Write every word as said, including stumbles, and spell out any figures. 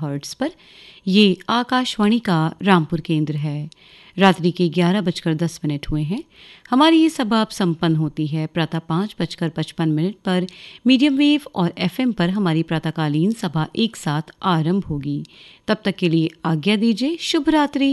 Hertz पर। ये आकाशवाणी का रामपुर केंद्र है। रात्रि के ग्यारह बजकर दस मिनट हुए हैं। हमारी ये सभा अब संपन्न होती है। प्रातः पाँच बजकर पचपन मिनट पर मीडियम वेव और एफएम पर हमारी प्रातःकालीन सभा एक साथ आरंभ होगी। तब तक के लिए आज्ञा दीजिए। शुभ रात्रि।